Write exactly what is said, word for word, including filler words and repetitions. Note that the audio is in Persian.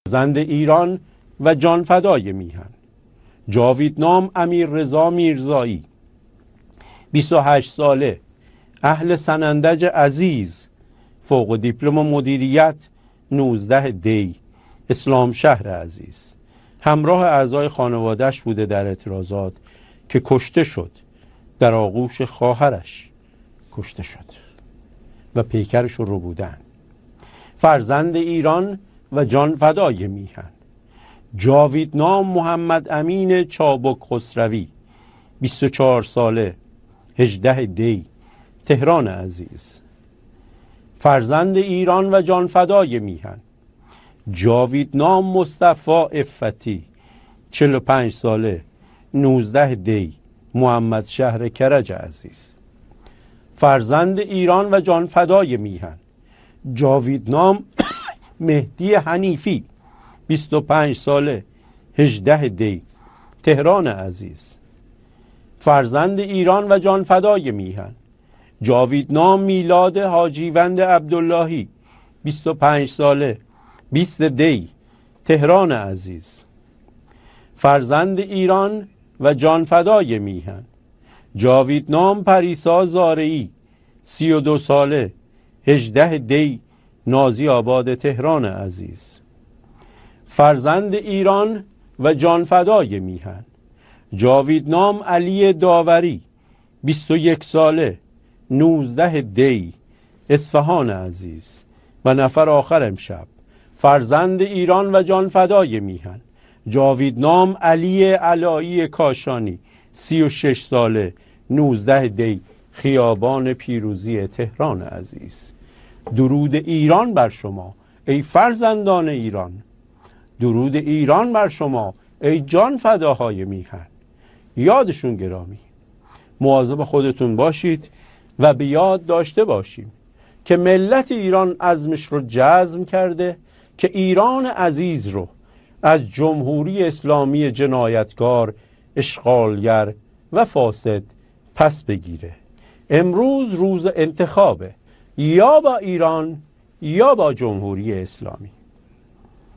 زند ایران و جانفدای میهن جاویدنام امیررضا میرزایی، بیست و هشت ساله، اهل سنندج عزیز، فوق دیپلم مدیریت، نوزده دی، اسلام شهر عزیز. همراه اعضای خانواده‌اش بوده در اعتراضات که کشته شد، در آغوش خواهرش کشته شد و پیکرش رو بودن. فرزند ایران و جانفدای میهن جاویدنام محمد امین چابک خسروی، بیست و چهار ساله، هجده دی، تهران عزیز. فرزند ایران و جانفدای میهن جاویدنام مصطفی عفتی، چهل و پنج ساله، نوزده دی، محمد شهر کرج عزیز. فرزند ایران و جانفدای میهن جاویدنام مهدی حنیفی، بیست و پنج ساله، هجده دی، تهران عزیز. فرزند ایران و جانفدای میهن جاویدنام میلاد حاجیوند عبداللهی، بیست و پنج ساله، بیست دی، تهران عزیز. فرزند ایران و جانفدای میهن جاویدنام پریسا زارعی، سی و دو ساله، هجده دی، نازی آباد تهران عزیز. فرزند ایران و جانفدای میهن جاویدنام علی داوری، بیست و یک ساله، نوزده دی، اصفهان عزیز. و نفر آخر امشب، فرزند ایران و جانفدای میهن جاویدنام علی علایی کاشانی، سی و شش ساله، نوزده دی، خیابان پیروزی تهران عزیز. درود ایران بر شما ای فرزندان ایران، درود ایران بر شما ای جان فداهای میهن. یادشون گرامی. مواظب خودتون باشید و به یاد داشته باشیم که ملت ایران عزمش رو جزم کرده که ایران عزیز رو از جمهوری اسلامی جنایتکار، اشغالگر و فاسد پس بگیره. امروز روز انتخابه، یا با ایران یا با جمهوری اسلامی.